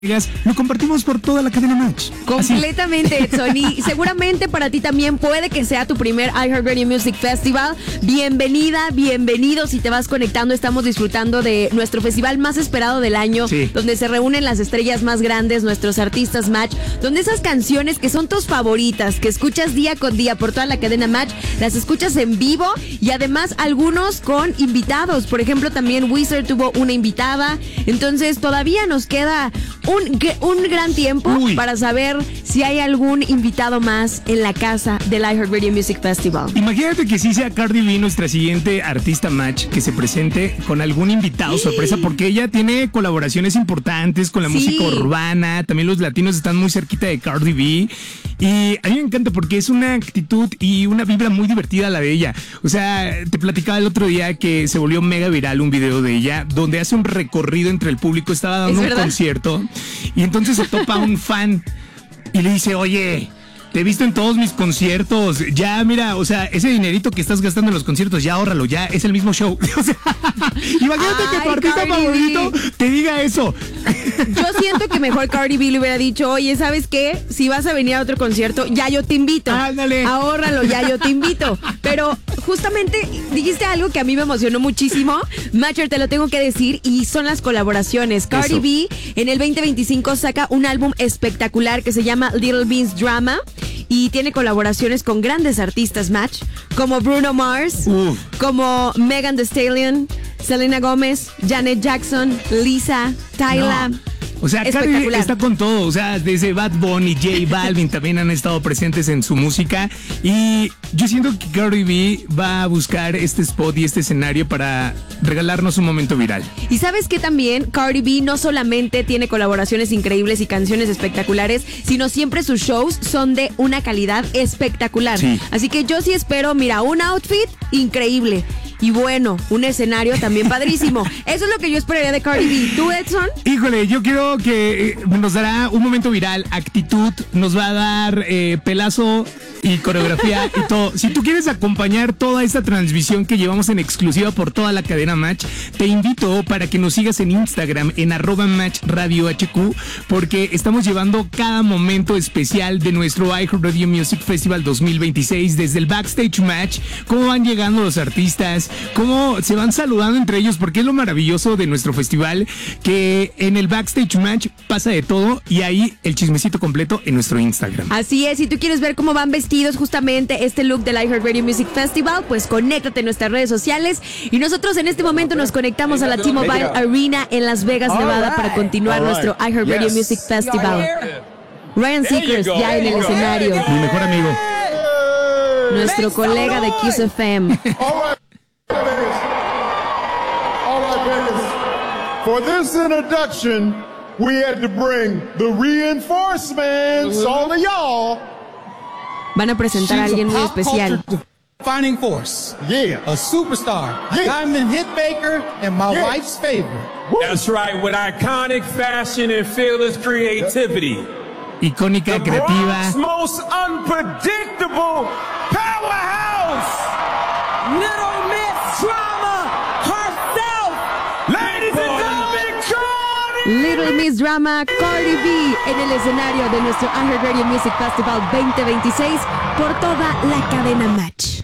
Lo compartimos por toda la cadena Match. Completamente, Edson. Y seguramente para ti también puede que sea tu primer iHeartRadio Music Festival. Bienvenida, bienvenido. Si te vas conectando, estamos disfrutando de nuestro festival más esperado del año, donde se reúnen las estrellas más grandes, nuestros artistas Match, donde esas canciones que son tus favoritas, que escuchas día con día por toda la cadena Match, las escuchas en vivo y además algunos con invitados. Por ejemplo, también Wizard tuvo una invitada. Entonces todavía nos queda un gran tiempo para saber si hay algún invitado más en la casa del iHeartRadio Music Festival. Imagínate que sí sea Cardi B nuestra siguiente artista Match, que se presente con algún invitado sorpresa, porque ella tiene colaboraciones importantes con la música urbana. También los latinos están muy cerquita de Cardi B. Y a mí me encanta porque es una actitud y una vibra muy divertida la de ella. O sea, te platicaba el otro día que se volvió mega viral un video de ella donde hace un recorrido entre el público, estaba dando un concierto y entonces se topa un fan y le dice, oye, te he visto en todos mis conciertos, ya mira, o sea, ese dinerito que estás gastando en los conciertos, ya ahórralo, ya es el mismo show. O sea, imagínate que tu artista favorito te diga eso. Yo siento que mejor Cardi B le hubiera dicho, oye, ¿sabes qué? Si vas a venir a otro concierto, ya yo te invito. Ándale. Ahórralo, ya yo te invito. Pero justamente dijiste algo que a mí me emocionó muchísimo. Matcher, te lo tengo que decir, y son las colaboraciones. Cardi B en el 2025 saca un álbum espectacular que se llama Little Miss Drama. Y tiene colaboraciones con grandes artistas Match, como Bruno Mars, como Megan Thee Stallion, Selena Gomez, Janet Jackson, Lisa, Tyla. O sea, Cardi B está con todo. O sea, desde Bad Bunny, J Balvin también han estado presentes en su música. Y yo siento que Cardi B va a buscar este spot y este escenario para regalarnos un momento viral. Y sabes que también Cardi B no solamente tiene colaboraciones increíbles y canciones espectaculares, sino siempre sus shows son de una calidad espectacular. Así que yo sí espero, mira, un outfit increíble. Y bueno, un escenario también padrísimo. Eso es lo que yo esperaría de Cardi B. ¿Tú, Edson? Híjole, yo quiero que nos dará un momento viral, actitud, nos va a dar pelazo y coreografía y todo. Si tú quieres acompañar toda esta transmisión que llevamos en exclusiva por toda la cadena Match, te invito para que nos sigas en Instagram en @MatchRadioHQ, porque estamos llevando cada momento especial de nuestro iHeartRadio Music Festival 2026, desde el backstage Match, cómo van llegando los artistas, cómo se van saludando entre ellos, porque es lo maravilloso de nuestro festival, que en el backstage Match pasa de todo y ahí el chismecito completo en nuestro Instagram. Así es, si tú quieres ver cómo van vestidos justamente este look del iHeartRadio Music Festival, pues conéctate en nuestras redes sociales y nosotros en este momento nos conectamos a la T-Mobile Arena en Las Vegas, Nevada, para continuar nuestro iHeartRadio Music Festival. Ryan Seacrest ya en el escenario. Mi mejor amigo. Nuestro colega de Kiss FM. For this introduction, we had to bring the reinforcements, all of y'all. Van a presentar a alguien muy especial. Defining force. A superstar. A diamond hit maker and my wife's favorite. That's right, with iconic fashion and fearless creativity. Icónica, creativa. The most unpredictable powerhouse. Little Miss Drama herself. Ladies and gentlemen, Cardi. Little Miss Drama, Cardi B en el escenario de nuestro iHeartRadio Music Festival 2026 por toda la cadena Match.